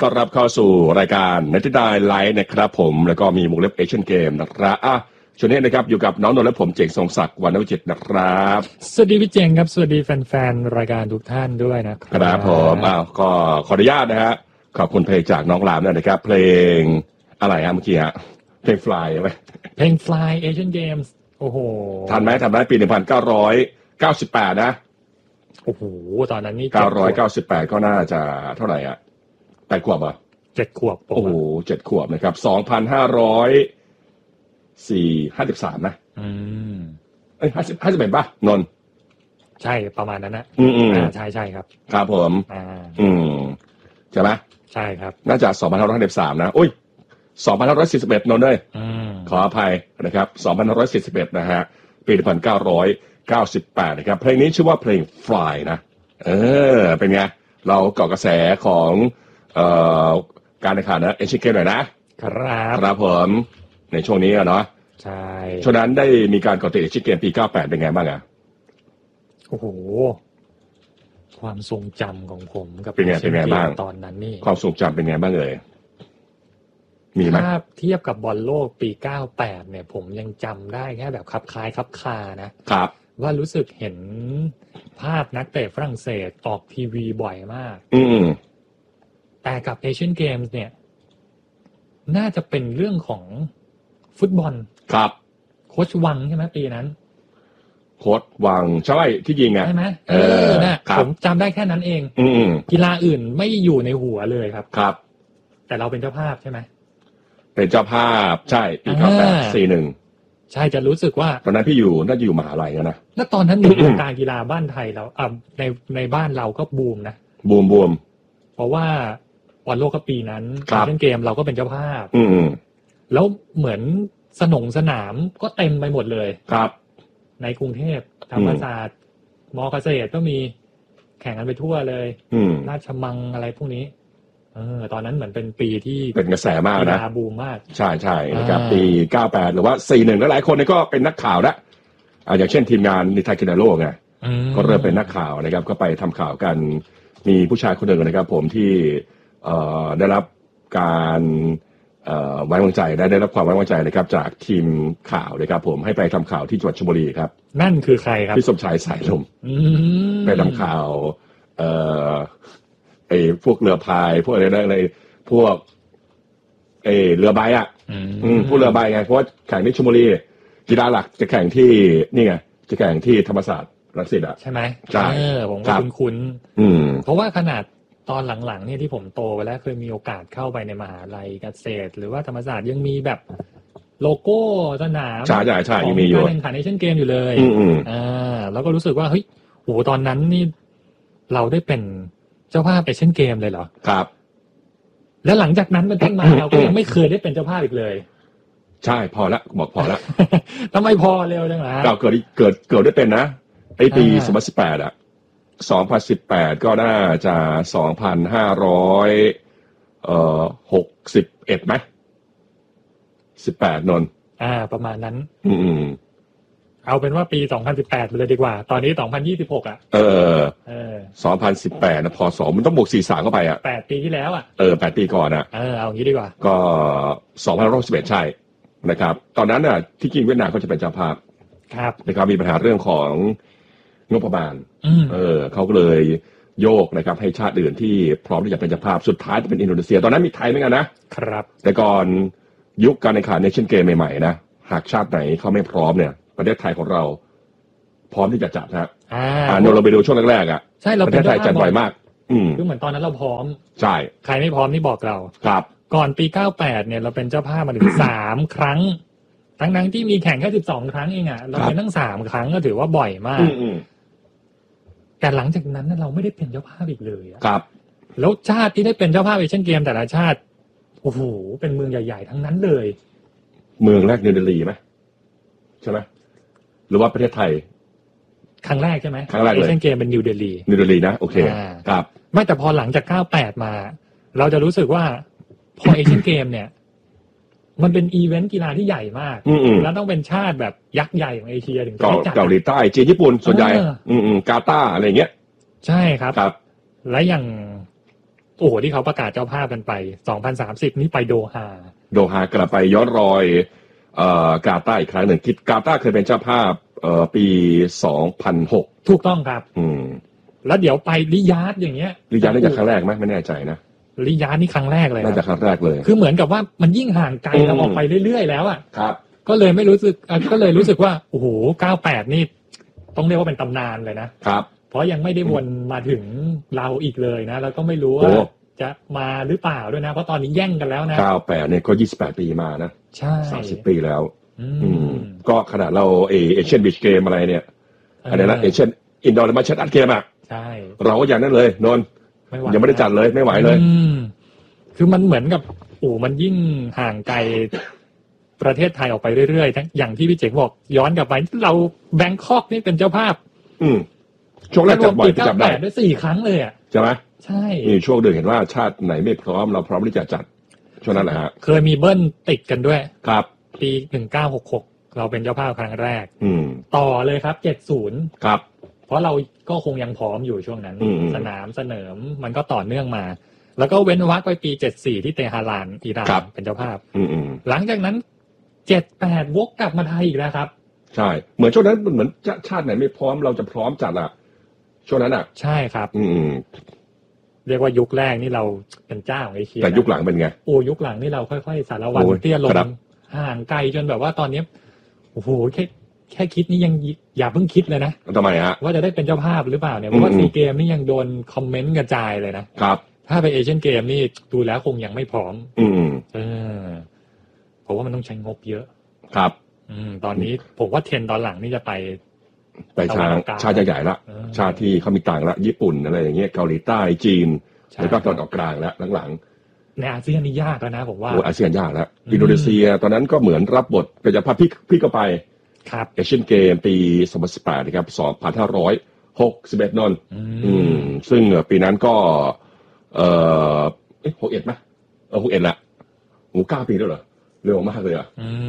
ต้อนรับเข้าสู่รายการนัทดายไลฟ์นะครับผมแล้วก็มีวงเล็บเอเชียนเกมนะครับช่วงนี้นะครับอยู่กับน้องนนท์และผมเจงทรงศักดิ์วรรณวิจิตรนะครับสวัสดีพี่เจงครับสวัสดีแฟนๆรายการทุกท่านด้วยนะครับผมก็ขออนุญาตนะฮะขอบคุณเพลงจากน้องรามด้วยนะครับเพลงอะไรฮะเมื่อกี้ฮะเพลง Fly ใช่ไหมเพลง Fly Asian Games โอ้โหทันไหมปี1998นะโอ้โหตอนนั้นนี่ 998ก็น่าจะเท่าไหร่อ่ะ8 ขวบอ่ะ 7 ขวบโอ้โห7 ขวบนะครับ2,553นะ51ป่ะนนท์ใช่ประมาณนั้นนะใช่ครับครับผมใช่ไหมใช่ครับน่าจะ2,553นะอุ้ย2,541นนท์เลยขออภัยนะครับ2,541นะฮะปี1998นะครับเพลงนี้ชื่อว่าเพลง Fly นะเป็นไงเราเกาะกระแสของการแข่งขันนะเอเชียนเกมหน่อยนะครับผมในช่วงนี้เนาะใช่ช่วงนั้นได้มีการเกาะติดเอเชียนเกมปี98เป็นไงบ้างอ่ะโอ้โหความทรงจำของผมกับเป็นไงบ้างตอนนั้นนี่ความทรงจำเป็นไงบ้างเลยมีไหมถ้าเทียบกับบอลโลกปี98เนี่ยผมยังจำได้แค่แบบคับคล้ายคับคานะครับว่ารู้สึกเห็นภาพนักเตะฝรั่งเศสออกทีวีบ่อยมากแต่กับเอเชียนเกมส์เนี่ยน่าจะเป็นเรื่องของฟุตบอลครับโค้ชวังใช่ไหมปีนั้นโค้ชวังใช่ที่ยิงใช่ไหมนะผมจำได้แค่นั้นเองกีฬาอื่นไม่อยู่ในหัวเลยครับครับแต่เราเป็นเจ้าภาพใช่ไหมเป็นเจ้าภาาพใช่ปี9841 ใช่จะรู้สึกว่าตอนนั้นพี่น่าจะอยู่มหาลัยนะแล้วตอนนั้นวงการกีฬาบ้านไทยเราในบ้านเราก็บูมนะบูมเพราะว่าบอลโลกก็ปีนั้นเล่นเกมเราก็เป็นเจ้าภาพแล้วเหมือนสนามก็เต็มไปหมดเลยครับในกรุงเทพธรรมศาสตร์มอเกษตรก็มีแข่งกันไปทั่วเลยราชมังอะไรพวกนี้ตอนนั้นเหมือนเป็นปีที่เป็นกระแสมากนะบูมมากใช่นะครับปี98หรือว่า41แล้วหลายคนก็เป็นนักข่าวนะอย่างเช่นทีมงานนิทานกินาโลไงก็เริ่มเป็นนักข่าวนะครับก็ไปทำข่าวกันมีผู้ชายคนหนึ่งนะครับผมที่ได้รับการไว้วางใจได้รับความไว้วางใจนะครับจากทีมข่าวนะครับผมให้ไปทำข่าวที่จังหวัดชลบุรีครับนั่นคือใครครับพี่สมชายสายลมไปทำข่าวพวกเรือพายพวกอะไรพวกเรือใบพวกเรือใบไงเพราะว่าแข่งที่ชลบุรีกีฬาหลักจะแข่งที่นี่ไงจะแข่งที่ธรรมศาสตร์รังสิตใช่ไหมใช่ผมก็คุ้นเพราะว่าขนาดตอนหลังๆเนี่ยที่ผมโตไปแล้วเคยมีโอกาสเข้าไปในมหาลัยเกษตรหรือว่าธรรมศาสตร์ยังมีแบบโลโก้สนามใช่ยังมีอยู่การแข่งขันเอเชียนเกมอยู่เลยแล้วก็รู้สึกว่าเฮ้ยโหตอนนั้นนี่เราได้เป็นเจ้าภาพเอเชียนเกมเลยเหรอครับแล้วหลังจากนั้นเป็นต้นมาเราก็ยังไม่เคยได้เป็นเจ้าภาพอีกเลยใช่พอละบอกพอละทำไมพอเร็วจังล่ะเราเกิดได้เป็นนะปี2018 2018ก็น่าจะ2,561ไหม18นนประมาณนั้นเอาเป็นว่าปี2018ไปเลยดีกว่าตอนนี้2026 2018นะพศมันต้องบวก43เข้าไป 8ปีที่แล้ว 8ปีก่อนเอางี้ดีกว่าก็2561ใช่นะครับตอนนั้นน่ะที่จริงเวียดนามเขาจะเป็นเจ้าภาพครับนะครับมีปัญหาเรื่องของงบประมาณเขาก็เลยโยกนะครับให้ชาติอื่นที่พร้อมที่จะเป็นเจ้าภาพสุดท้ายจะเป็นอินโดนีเซียตอนนั้นมีไทยเหมือนกันนะครับแต่ก่อนยุคการแข่งขันเนชั่นเกมใหม่ๆนะหากชาติไหนเขาไม่พร้อมเนี่ยประเทศไทยของเราพร้อมที่จะจัดนะเราไปดูช่วงแรกๆใช่เราประเทศไทยจัดบ่อยมากคือเหมือนตอนนั้นเราพร้อมใช่ใครไม่พร้อมนี่บอกเราครับก่อนปี98เนี่ยเราเป็นเจ้าภาพมาถึง3 ครั้งทั้งที่มีแข่งแค่12 ครั้งเองเราเป็นทั้ง3 ครั้งก็ถือว่าบ่อยมากแต่หลังจากนั้นเราไม่ได้เป็นเจ้าภาพอีกเลยครับแล้วชาติที่ได้เป็นเจ้าภาพเอเชียนเกมแต่ละชาติโอ้โหเป็นเมืองใหญ่ๆทั้งนั้นเลยเมืองแรกนิวเดลีไหมใช่ไหมหรือว่าประเทศไทยครั้งแรกใช่ไหมครั้งแรกเลยเอเชียนเกมเป็นนิวเดลีนะโอเคครับไม่แต่พอหลังจาก98มาเราจะรู้สึกว่าพอเอเชียนเกมเนี่ยมันเป็นอีเวนต์กีฬาที่ใหญ่มากแล้วต้องเป็นชาติแบบยักษ์ใหญ่ของเอเชียถึงจะจัดเกาหลีใต้จีนญี่ปุ่นส่วนใหญ่กาตาร์อะไรเงี้ยใช่ครับครับและอย่างโอ้โหที่เขาประกาศเจ้าภาพกันไป2030นี่ไปโดฮากลับไปย้อนรอยกาตาร์อีกครั้งหนึ่งกาตาร์เคยเป็นเจ้าภาพปี2006 ถูกต้องครับแล้วเดี๋ยวไปริยาดอย่างเงี้ยริยาดนี่จะครั้งแรกไหมไม่แน่ใจนะริยาดนี่ครั้งแรกเลยน่าจะครั้งแรกเลยคือเหมือนกับว่ามันยิ่งห่างไกลเราออกไปเรื่อยๆแล้วอ่ะครับก็เลยรู้สึกว่าโอ้โห98นี่ต้องเรียกว่าเป็นตำนานเลยนะครับเพราะยังไม่ได้วนมาถึงเราอีกเลยนะแล้วก็ไม่รู้ว่าจะมาหรือเปล่าด้วยนะเพราะตอนนี้แย่งกันแล้วนะ 98เนี่ยก็28ปีมานะใช่ 30ปีแล้วก็ขนาดเราเอเชียนบีชเกมอะไรเนี่ยอะไรนะเอเชียนอินดอร์มาร์เชตอัดเกมอ่ะใช่เราก็อย่างนั้นเลยนนยังไม่ได้จัดเลยไม่ไหวเลยคือมันเหมือนกับมันยิ่งห่างไกลประเทศไทยออกไปเรื่อยๆทั้งอย่างที่พี่เจ๋งบอกย้อนกลับไปเราแบงคอกนี่เป็นเจ้าภาพช่วงแรกจัดบ่อยจัดได้ได้4 ครั้งเลยอ่ะใช่ไหมใช่มีช่วงหนึ่งเห็นว่าชาติไหนไม่พร้อมเราพร้อมที่จะจัดช่วงนั้นแหละฮะเคยมีเบิ้ลติดกันด้วยครับปี1966เราเป็นเจ้าภาพครั้งแรกต่อเลยครับ70 ครับเพราะเราก็คงยังพร้อมอยู่ช่วงนั้นสนามเสนอมันก็ต่อเนื่องมาแล้วก็เว้นวรรคไปปี74ที่เตหะรานอิหร่านเป็นเจ้าภาพหลังจากนั้น78วกกลับมาไทยอีกแล้วครับใช่เหมือนช่วงนั้นเหมือนชาติไหนไม่พร้อมเราจะพร้อมจัดอ่ะช่วงนั้นอ่ะใช่ครับเรียกว่ายุคแรกนี่เราเป็นเจ้าของเอเชียแต่ยุคหลังเป็นไงยุคหลังนี่เราค่อยๆสารวัตรเตี้ยลงห่างไกลจนแบบว่าตอนนี้โอ้โหแค่คิดนี่ยังอย่าเพิ่งคิดเลยนะทำไมฮะว่าจะได้เป็นเจ้าภาพหรือเปล่าเนี่ยเพราะว่าซีเกมนี่ยังโดนคอมเมนต์กระจายเลยนะครับถ้าไปเอเชียนเกมนี่ดูแล้วคงยังไม่พร้อมเพราะว่ามันต้องใช้งบเยอะครับตอนนี้ผมว่าเทรนด์ตอนหลังนี่จะไปชาติใหญ่ละชาติที่เขามีต่างละญี่ปุ่นอะไรอย่างเงี้ยเกาหลีใต้จีนแล้วก็ตอนออกกลางแล้วหลังในอาเซียนนี่ยากแล้วนะผมว่าอาเซียนยากแล้วอินโดนีเซียตอนนั้นก็เหมือนรับบทเป็นเจ้าภาพพี่ก็ไปครับเอเชียนเกมปี2018นะครับ2561นนซึ่งปีนั้นก็61มั้ย61ละ9 ปีแล้วเหรอเร็วมากเลยอ่ะ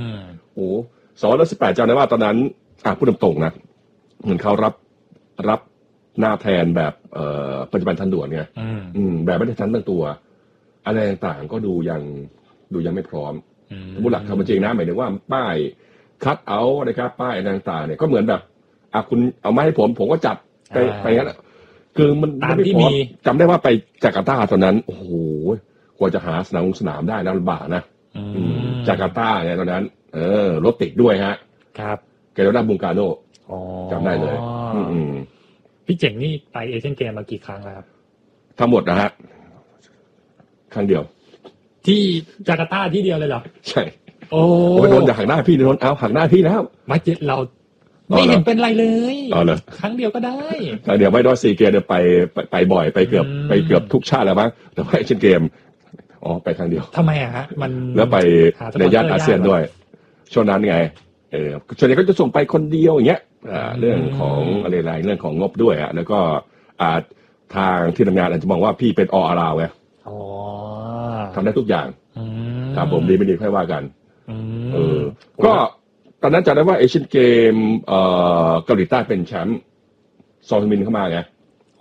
2018จำได้ว่าตอนนั้นพูดตรงๆนะเหมือนเขารับหน้าแทนแบบปัจจุบันทันด่วนไงแบบไม่ได้ทันตั้งตัวอะไรต่างๆก็ดูยังไม่พร้อมบุหลักทำจริงนะหมายถึงว่าป้ายคัทเอาท์นะครับป้ายต่างๆเนี่ยก็เหมือนแบบคุณเอามาให้ผมก็จัดไปงั้นคือมันไม่พร้อมจำได้ว่าไปจาการ์ตาตอนนั้นโอ้โหกว่าจะหาสนามได้นะลำบากนะจาการ์ตาเนี่ยตอนนั้นรถติดด้วยฮะครับเกโรนาบุงกาโนจำได้เลยพี่เจ๋งนี่ไปเอเชียนเกมมากี่ครั้งแล้วครับทั้งหมดนะฮะครั้งเดียวที่จาการ์ตาที่เดียวเลยเหรอใช่โอ้โดนหักหน้าพี่โดนเอาหักหน้าพี่แล้วไม่เราไม่เห็นเป็นไรเลยเลยครั้งเดียวก็ได้เดี๋ยวไม่ดอซีเกมไปบ่อยไปเกือบทุกชาติแล้วมั้งแต่ว่าเอเชียนเกมไปครั้งเดียวทำไมอะฮะมันแล้วไปในย่านอาเซียนด้วยช่วงนั้นไงส่วนใหญ่ก็จะส่งไปคนเดียวอย่างเงี้ยเรื่องของอะไรเรื่องของงบด้วยแล้วก็ทางที่ทำงานอาจจะมองว่าพี่เป็นออาราวไงทำได้ทุกอย่างครับผมดีไม่ดีค่อยว่ากันก็ตอนนั้นจำได้ว่าเอเชียนเกมเกาหลีใต้เป็นแชมป์ซอนมินเข้ามาไง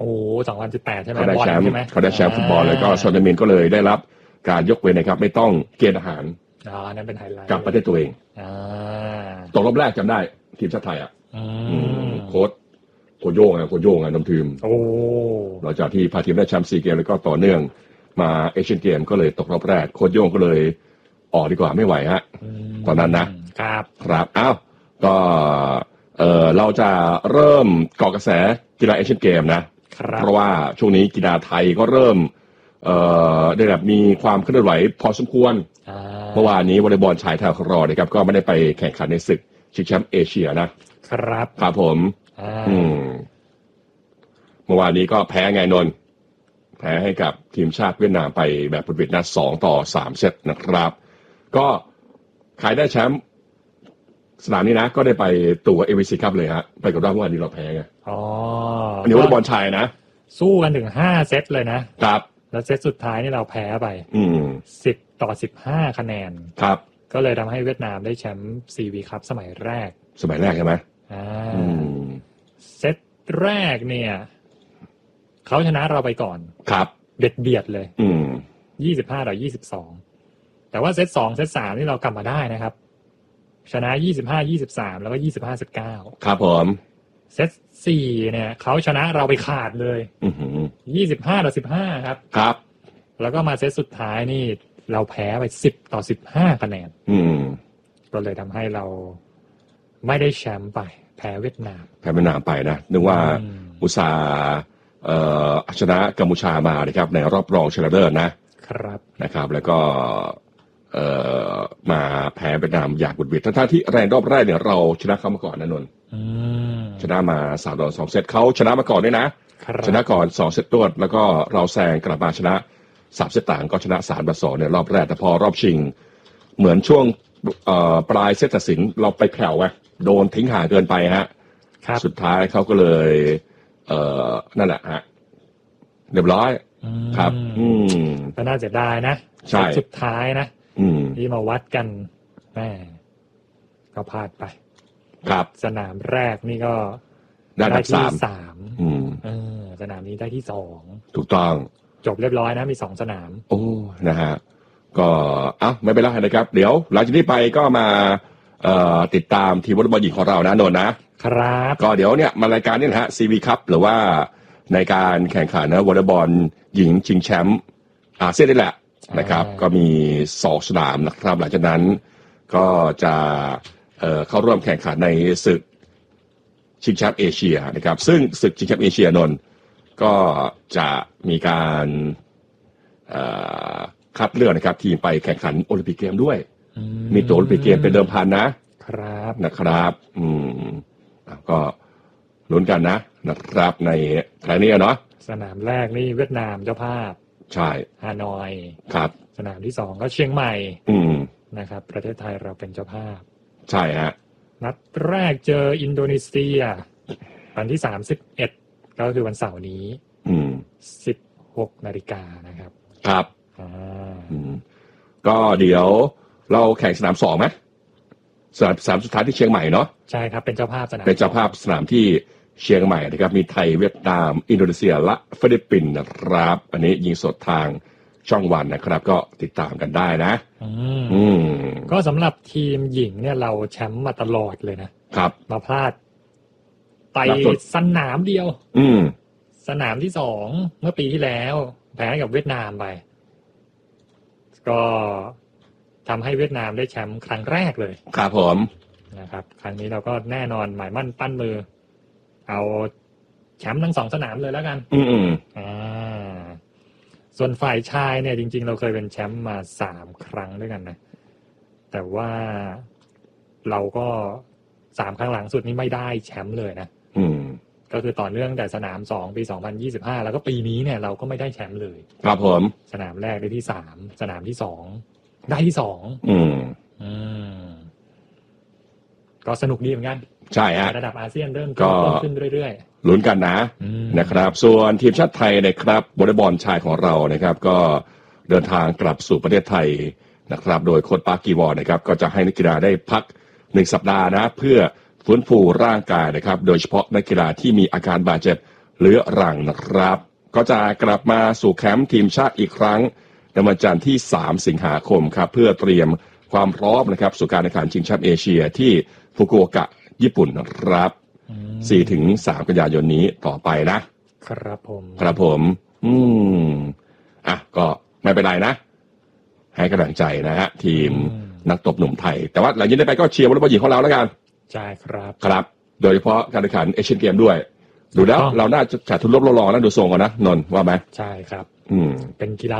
2018ใช่ไหมเขาได้แชมป์ฟุตบอลแล้วก็ซอนมินก็เลยได้รับการยกเว้นนะครับไม่ต้องเกณฑ์ทหารนั่นเป็นไฮไลท์กับประเทศตัวเองตกรอบแรกจำได้ทีมชาติไทยโค้ชโย่งน้ำทีมหลังจากที่พาทีมได้แชมป์4 เกมแล้วก็ต่อเนื่องมาเอเชียนเกมก็เลยตกรอบแรกโค้ชโย่งก็เลยออกดีกว่าไม่ไหวฮะตอนนั้นนะครับอ้าวก็เราจะเริ่มก่อกระแสกีฬาเอเชียนเกมนะเพราะว่าช่วงนี้กีฬาไทยก็เริ่มได้แบบมีความเคลื่อนไหวพอสมควรเมื่อวานนี้วอลเลย์บอลชายไทยของเรานะครับก็ไม่ได้ไปแข่งขันในศึกชิงแชมป์เอเชียนะครับผมเมื่อวานนี้ก็แพ้ไงนนท์แพ้ให้กับทีมชาติเวียดนามไปแบบบุดหวิดนะ2-3 เซตนะครับก็ใครได้แชมป์สนามนี้นะก็ได้ไปตัวAVC Cupเลยฮะไปกับรอบเมื่อวานนี้เราแพ้ไงอันนี้วอลเลย์บอลชายนะสู้กันถึง5 เซตเลยนะครับแล้วเซตสุดท้ายนี่เราแพ้ไป10-15 คะแนนครับก็เลยทำให้เวียดนามได้แชมป์CV Cup สมัยแรกใช่ไหมเซตแรกเนี่ยเขาชนะเราไปก่อนครับเบียดเลย25-22แต่ว่าเซต2เซต3นี่เรากลับมาได้นะครับชนะ25-23แล้วก็25-19 ครับผมเซต4เนี่ยเขาชนะเราไปขาดเลย25-15ครับครับแล้วก็มาเซตสุดท้ายนี่เราแพ้ไป10-15คะแนนก็เลยทำให้เราไม่ได้แชมป์ไปแพ้เวียดนามไปนะนึกว่าอุตสาห์ชนะกัมพูชามานะครับในรอบรองชนะเลิศนะครับแล้วก็มาแพ้เวียดนามอย่างบุดหวิดทั้งที่แรงรอบแรกเนี่ยเราชนะเขามาก่อนนะนนท์ชนะมา3-2 เซตเขาชนะมาก่อนด้วยนะชนะก่อน2 เซตรวดแล้วก็เราแซงกลับมาชนะ3 เซตต่างก็ชนะ3-2ในรอบแรกแต่พอรอบชิงเหมือนช่วงปลายเซตตัดสินเราไปแผ่วไงโดนทิ้งห่างเกินไปฮะสุดท้ายเขาก็เลยนั่นแหละฮะเรียบร้อยครับก็น่าเสียดายนะสุดท้ายนะที่มาวัดกันแม่ก็พลาดไปครับสนามแรกนี่ก็ได้ที่3 สนามนี้ได้ที่2 ถูกต้องจบเรียบร้อยนะมี2สนามโอ้นะฮะก็ไม่เป็นไรนะครับเดี๋ยวหลังจากนี้ไปก็มาติดตามทีมวอลเลย์บอลหญิงของเรานะนนท์นะครับก็เดี๋ยวเนี่ยมารายการนี่นะฮะ CV ครับหรือว่าในการแข่งขันนะวอลเลย์บอลหญิงชิงแชมป์อาเซียนนี่แหละนะครับก็มี2 สนามนะครับหลังจากนั้นก็จะเข้าร่วมแข่งขันในศึกชิงแชมป์เอเชียนะครับซึ่งศึกชิงแชมป์เอเชียนนท์ก็จะมีการคัดเลือกนะครับทีมไปแข่งขันโอลิมปิกเกมด้วยมีตั๋วโอลิมปิกเกมเป็นเดิมพันนะครับก็ลุ้นกันนะครับในครั้งนี้เนาะสนามแรกนี่เวียดนามเจ้าภาพใช่ฮานอยครับสนามที่2ก็เชียงใหม่นะครับประเทศไทยเราเป็นเจ้าภาพใช่ฮะนัดแรกเจออินโดนีเซียวันที่31ก็คือวันเสาร์นี้16 นาฬิกานะครับครับก็เดี๋ยวเราแข่งสนาม2ไหมสนามสุดท้ายที่เชียงใหม่เนาะใช่ครับเป็นเจ้าภาพสนามเป็นเจ้าภาพสนามที่เชียงใหม่นะครับมีไทยเวียดนามอินโดนีเซียและฟิลิปปินส์นะครับอันนี้ยิงสดทางช่องวันนะครับก็ติดตามกันได้นะก็สำหรับทีมหญิงเนี่ยเราแชมป์มาตลอดเลยนะครับมาพลาดไปสนามเดียวสนามที่2เมื่อปีที่แล้วแพ้กับเวียดนามไปก็ทำให้เวียดนามได้แชมป์ครั้งแรกเลยครับผมนะครับครั้งนี้เราก็แน่นอนหมายมั่นปั้นมือเอาแชมป์ทั้ง2 สนามเลยแล้วกันส่วนฝ่ายชายเนี่ยจริงๆเราเคยเป็นแชมป์มา3 ครั้งด้วยกันนะแต่ว่าเราก็3 ครั้งหลังสุดนี้ไม่ได้แชมป์เลยนะก็คือต่อเนื่องแต่สนาม2ปี2025แล้วก็ปีนี้เนี่ยเราก็ไม่ได้แชมป์เลยครับผมสนามแรกได้ที่3สนามที่2ได้ที่2ก็สนุกดีเหมือนกันใช่ฮะระดับอาเซียนเริ่มขึ้นเรื่อยๆลุ้นกันนะครับส่วนทีมชาติไทยนะครับวอลเลย์บอลชายของเรานะครับก็เดินทางกลับสู่ประเทศไทยนะครับโดยโค้ชปากีวอนะครับก็จะให้นักกีฬาได้พัก1 สัปดาห์นะเพื่อฟื้นฟูร่างกายนะครับโดยเฉพาะนักกีฬาที่มีอาการบาดเจ็บเรื้อรังนะครับก็จะกลับมาสู่แคมป์ทีมชาติอีกครั้งในวันจันทร์ที่3 สิงหาคมครับเพื่อเตรียมความพร้อมนะครับสู่การแข่งขันชิงแชมป์เอเชียที่ฟุกุโอกะญี่ปุ่นนะครับ4-3 กันยายนนี้ต่อไปนะครับผมก็ไม่เป็นไรนะให้กำลังใจนะฮะทีมนักตบหนุ่มไทยแต่ว่าหลังจากนี้ไปก็เชียร์วอลเลย์บอลหญิงของเราแล้วกันใช่ครับโดยเฉพาะการแข่งขันเอเชียนเกมด้วยดูแล้วเราน่าจะจัดทุนรบรองแล้วดูทรงกันนะนนท์ว่าไหมใช่ครับเป็นกีฬา